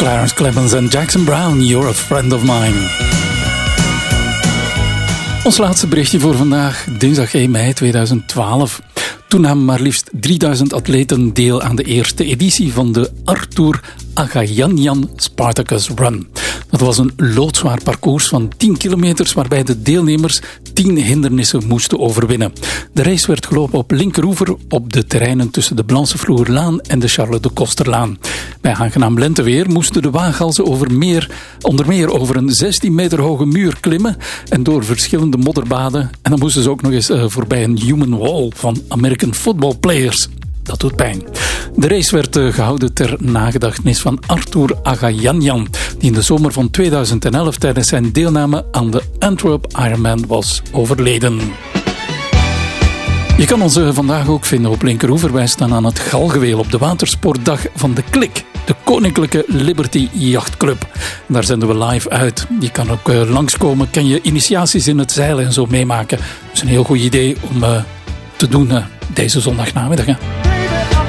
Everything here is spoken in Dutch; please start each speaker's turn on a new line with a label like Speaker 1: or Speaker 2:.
Speaker 1: Clarence Clemons en Jackson Browne, You're a Friend of Mine. Ons laatste berichtje voor vandaag, dinsdag 1 mei 2012. Toen namen maar liefst 3000 atleten deel aan de eerste editie van de Arthur Agayanyan Spartacus Run. Dat was een loodzwaar parcours van 10 kilometers waarbij de deelnemers 10 hindernissen moesten overwinnen. De race werd gelopen op linkeroever op de terreinen tussen de Blancefloerlaan en de Charles de Costerlaan. Bij aangenaam lenteweer moesten de waaghalzen onder meer over een 16 meter hoge muur klimmen en door verschillende modderbaden. En dan moesten ze ook nog eens voorbij een human wall van American football players. Dat doet pijn. De race werd gehouden ter nagedachtenis van Arthur Agayanyan, die in de zomer van 2011 tijdens zijn deelname aan de Antwerp Ironman was overleden. Je kan ons vandaag ook vinden op linkeroever. Wij staan aan het Galgenweel op de watersportdag van de Klik, de Koninklijke Liberty Yachtclub. Daar zenden we live uit. Je kan ook langskomen, kan je initiaties in het zeilen en zo meemaken. Dat is een heel goed idee om te doen deze zondagnamiddag. Hè.